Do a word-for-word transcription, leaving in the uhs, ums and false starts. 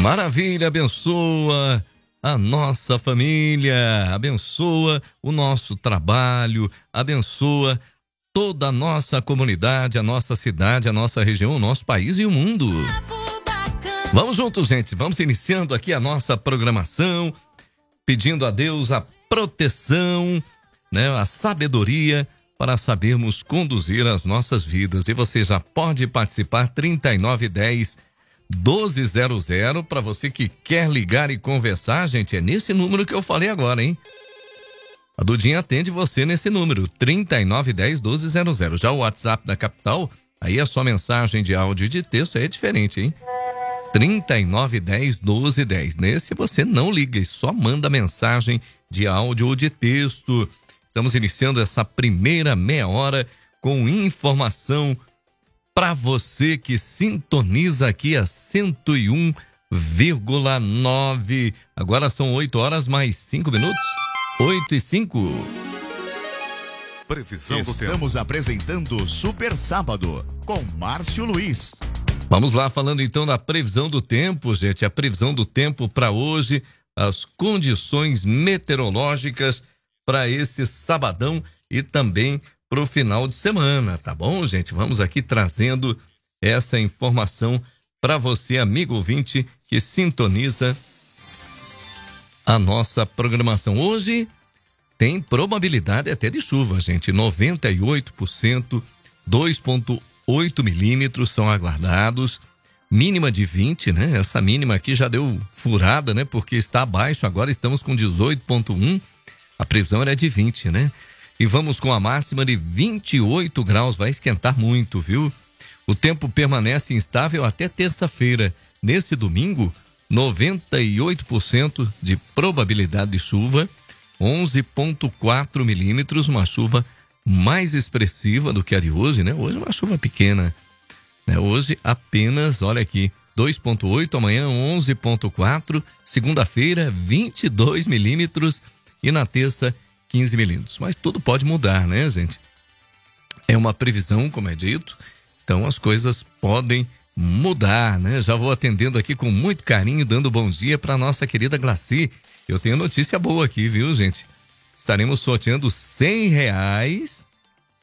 Maravilha, abençoa a nossa família, abençoa o nosso trabalho, abençoa toda a nossa comunidade, a nossa cidade, a nossa região, o nosso país e o mundo. Vamos juntos, gente, vamos iniciando aqui a nossa programação, pedindo a Deus a proteção, né, a sabedoria para sabermos conduzir as nossas vidas. E você já pode participar, trinta e nove dez, doze zero zero, para você que quer ligar e conversar, gente, é nesse número que eu falei agora, hein? A Dudinha atende você nesse número, trinta e nove dez, doze zero zero. Já o WhatsApp da capital, aí a sua mensagem de áudio e de texto aí é diferente, hein? trinta e nove dez, doze dez. Nesse você não liga e só manda mensagem de áudio ou de texto. Estamos iniciando essa primeira meia hora com informação para você que sintoniza aqui a cento e um vírgula nove. Agora são oito horas mais cinco minutos. oito e cinco. Previsão do tempo. Estamos apresentando Super Sábado com Márcio Luiz. Vamos lá, falando então da previsão do tempo, gente. A previsão do tempo para hoje, as condições meteorológicas para esse sabadão e também para o final de semana, tá bom, gente? Vamos aqui trazendo essa informação para você, amigo ouvinte, que sintoniza a nossa programação. Hoje tem probabilidade até de chuva, gente. noventa e oito por cento, dois vírgula oito milímetros são aguardados. Mínima de vinte, né? Essa mínima aqui já deu furada, né? Porque está abaixo, agora estamos com dezoito vírgula um. A previsão era de vinte, né? E vamos com a máxima de vinte e oito graus, vai esquentar muito, viu? O tempo permanece instável até terça-feira. Nesse domingo, noventa e oito por cento de probabilidade de chuva, onze vírgula quatro milímetros, uma chuva mais expressiva do que a de hoje, né? Hoje é uma chuva pequena, né? Hoje apenas, olha aqui, dois vírgula oito, amanhã onze vírgula quatro, segunda-feira vinte e dois milímetros e na terça quinze milímetros. Mas tudo pode mudar, né, gente? É uma previsão, como é dito, então as coisas podem mudar, né? Já vou atendendo aqui com muito carinho, dando bom dia para nossa querida Glaci. Eu tenho notícia boa aqui, viu, gente? Estaremos sorteando cem reais